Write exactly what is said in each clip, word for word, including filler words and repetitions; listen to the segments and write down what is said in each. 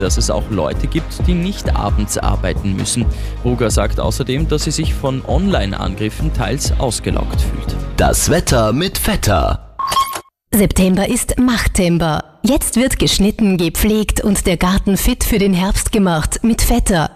dass es auch Leute gibt, die nicht abends arbeiten müssen. Brugger sagt außerdem, dass sie sich von Online-Angriffen teils ausgelaugt fühlt. Das Wetter mit Vetter. September ist Machttember. Jetzt wird geschnitten, gepflegt und der Garten fit für den Herbst gemacht mit Vetter.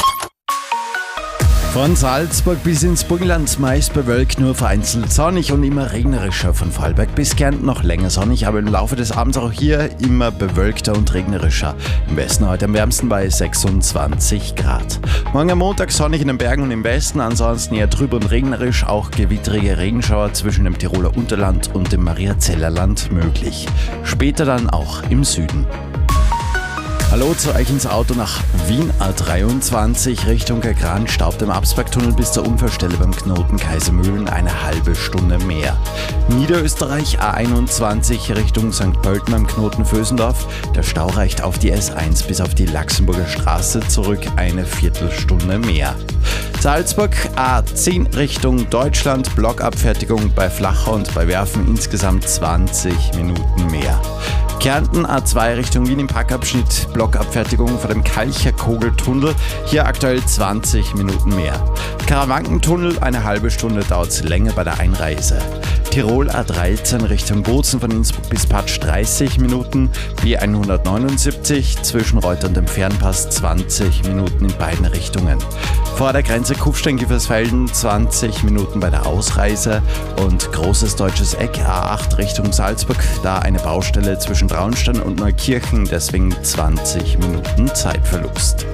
Von Salzburg bis ins Burgenland meist bewölkt, nur vereinzelt sonnig und immer regnerischer. Von Vorarlberg bis Kärnten noch länger sonnig, aber im Laufe des Abends auch hier immer bewölkter und regnerischer. Im Westen heute am wärmsten bei sechsundzwanzig Grad. Morgen am Montag sonnig in den Bergen und im Westen, ansonsten eher trüb und regnerisch, auch gewitterige Regenschauer zwischen dem Tiroler Unterland und dem Mariazeller Land möglich. Später dann auch im Süden. Hallo zu euch ins Auto nach Wien A dreiundzwanzig Richtung Gran, staubt im Absbergtunnel bis zur Unfallstelle beim Knoten Kaisermühlen eine halbe Stunde mehr. Niederösterreich A einundzwanzig Richtung Sankt Pölten beim Knoten Vösendorf. Der Stau reicht auf die S eins bis auf die Laxenburger Straße zurück, eine Viertelstunde mehr. Salzburg A zehn Richtung Deutschland, Blockabfertigung bei Flachau und bei Werfen insgesamt zwanzig Minuten mehr. Kärnten A zwei Richtung Wien im Packabschnitt, Blockabfertigung vor dem Kalcher Kogeltunnel, hier aktuell zwanzig Minuten mehr. Karawankentunnel, eine halbe Stunde dauert es länger bei der Einreise. Tirol A dreizehn Richtung Bozen von Innsbruck bis Patsch dreißig Minuten, B hundertneunundsiebzig zwischen Reuter und dem Fernpass zwanzig Minuten in beiden Richtungen. Vor der Grenze Kufstein-Giffersfelden zwanzig Minuten bei der Ausreise und Großes Deutsches Eck A acht Richtung Salzburg, da eine Baustelle zwischen Traunstein und Neukirchen, deswegen zwanzig Minuten Zeitverlust.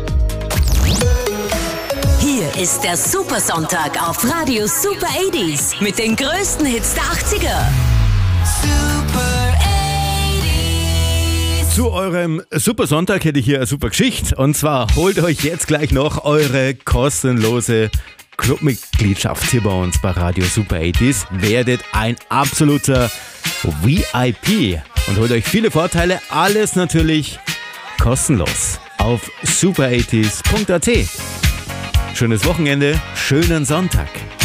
Hier ist der Supersonntag auf Radio Super achtziger mit den größten Hits der achtziger. Super achtziger. Zu eurem Supersonntag hätte ich hier eine super Geschichte. Und zwar holt euch jetzt gleich noch eure kostenlose Clubmitgliedschaft hier bei uns bei Radio Super achtziger. Werdet ein absoluter V I P und holt euch viele Vorteile. Alles natürlich kostenlos auf super achtziger punkt a t. Schönes Wochenende, schönen Sonntag.